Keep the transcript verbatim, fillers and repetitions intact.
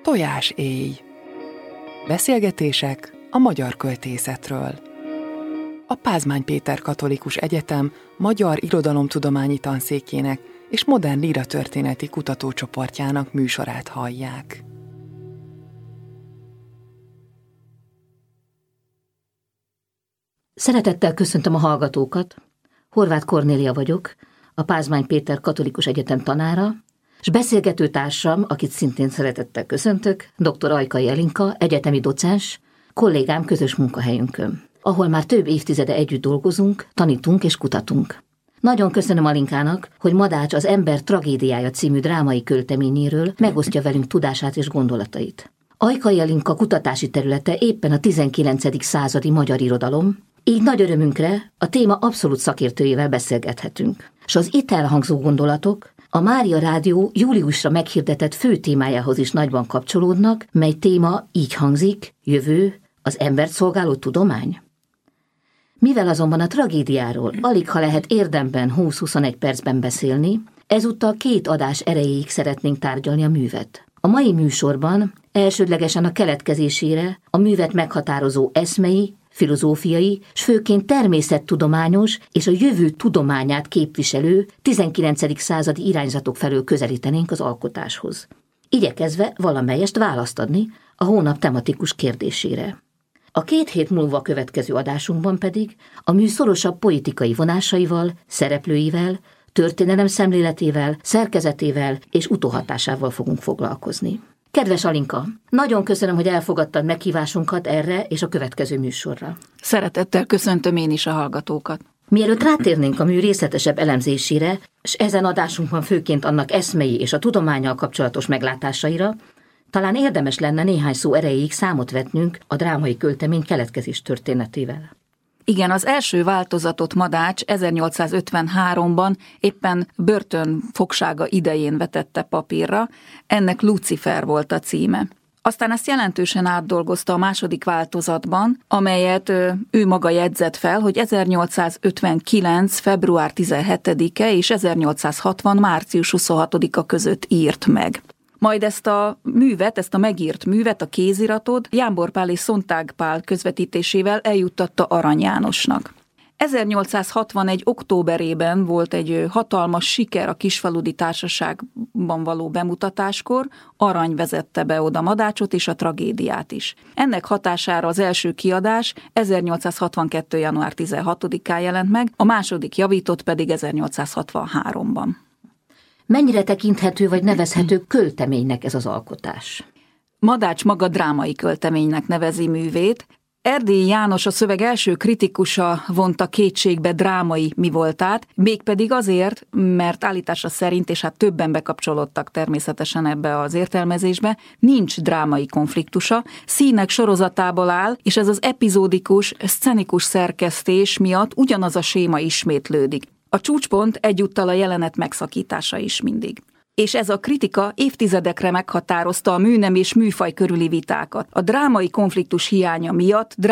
Tojás éj. Beszélgetések a magyar költészetről. A Pázmány Péter Katolikus Egyetem Magyar Irodalomtudományi Tanszékének és Modern Líratörténeti Kutatócsoportjának műsorát hallják. Szeretettel köszöntöm a hallgatókat. Horváth Kornélia vagyok, a Pázmány Péter Katolikus Egyetem tanára, és beszélgető társam, akit szintén szeretettel köszöntök, dr. Ajkai Elinka, egyetemi docens, kollégám közös munkahelyünkön, ahol már több évtizede együtt dolgozunk, tanítunk és kutatunk. Nagyon köszönöm Alinkának, hogy Madács az Ember tragédiája című drámai költeményéről megosztja velünk tudását és gondolatait. Ajkai Elinka kutatási területe éppen a tizenkilencedik századi magyar irodalom, így nagy örömünkre a téma abszolút szakértőjével beszélgethetünk. És az itt elhangzó gondolatok a Mária Rádió júliusra meghirdetett fő témájához is nagyban kapcsolódnak, mely téma így hangzik: jövő, az embert szolgáló tudomány. Mivel azonban a tragédiáról alig ha lehet érdemben húsz-huszonegy percben beszélni, ezúttal két adás erejéig szeretnénk tárgyalni a művet. A mai műsorban elsődlegesen a keletkezésére, a művet meghatározó eszmei, filozófiai, s főként természettudományos és a jövő tudományát képviselő tizenkilencedik századi irányzatok felől közelítenénk az alkotáshoz, igyekezve valamelyest választ adni a hónap tematikus kérdésére. A két hét múlva következő adásunkban pedig a mű szorosabb politikai vonásaival, szereplőivel, történelem szemléletével, szerkezetével és utóhatásával fogunk foglalkozni. Kedves Alinka, nagyon köszönöm, hogy elfogadtad meghívásunkat erre és a következő műsorra. Szeretettel köszöntöm én is a hallgatókat. Mielőtt rátérnénk a mű részletesebb elemzésére, és ezen adásunkban főként annak eszmei és a tudománnyal kapcsolatos meglátásaira, talán érdemes lenne néhány szó erejéig számot vetnünk a drámai költemény keletkezés történetével. Igen, az első változatot Madács ezernyolcszázötvenháromban éppen börtön fogsága idején vetette papírra, ennek Lucifer volt a címe. Aztán ezt jelentősen átdolgozta a második változatban, amelyet ő maga jegyzett fel, hogy ezernyolcszázötvenkilenc. február tizenhetedike és ezernyolcszázhatvan. március huszonhatodika között írt meg. Majd ezt a művet, ezt a megírt művet, a kéziratot Jámbor Pál és Szontág Pál közvetítésével eljuttatta Arany Jánosnak. ezernyolcszázhatvanegy. októberében volt egy hatalmas siker a Kisfaludy Társaságban való bemutatáskor, Arany vezette be oda Madácsot és a tragédiát is. Ennek hatására az első kiadás ezernyolcszázhatvankettő. január tizenhatodikán jelent meg, a második javított pedig ezernyolcszázhatvanháromban. Mennyire tekinthető vagy nevezhető költeménynek ez az alkotás? Madács maga drámai költeménynek nevezi művét. Erdélyi János, a szöveg első kritikusa vonta kétségbe drámai mi voltát, mégpedig azért, mert állítása szerint, és hát többen bekapcsolódtak természetesen ebbe az értelmezésbe, nincs drámai konfliktusa, színek sorozatából áll, és ez az epizódikus, szcenikus szerkesztés miatt ugyanaz a séma ismétlődik. A csúcspont egyúttal a jelenet megszakítása is mindig. És ez a kritika évtizedekre meghatározta a műnem és műfaj körüli vitákat. A drámai konfliktus hiánya miatt